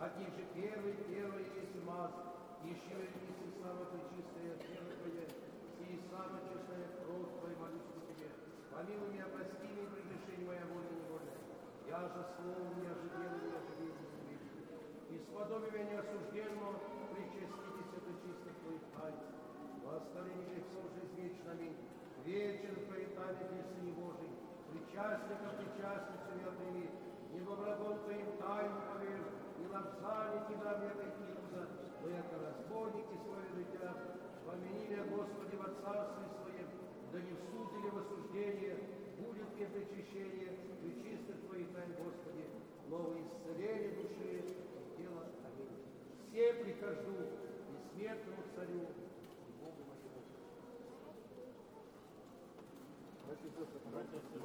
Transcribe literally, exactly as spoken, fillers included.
от них же первый, первый есть маз, еще и слава пречистая, тело Твое, и самая честная кровь Твоя, молюсь к Тебе. Помилуй меня, прости меня, прегрешение моя воля невольная. Я же словом не ожидел, не ожидел, не и сподоби меня осужденного, причаститесь это чисто Твоих тайн. Благословение грехов жизнь вечна, аминь. Вечер Твоей тайны песни Божий, причастника, причастницу я прими, небо врагом Твоим тайну поверь, и лапзали Тебя мне отойдутся, но яко разбойник и споведателя, помяни меня, Господи, во царстве Своем, да не в суд или в осуждение, будет мне причащение, причистых Твоих тайн, Господи, новое исцеление души и тела. Аминь. Все прихожу, бессмертному Царю, и Богу моему.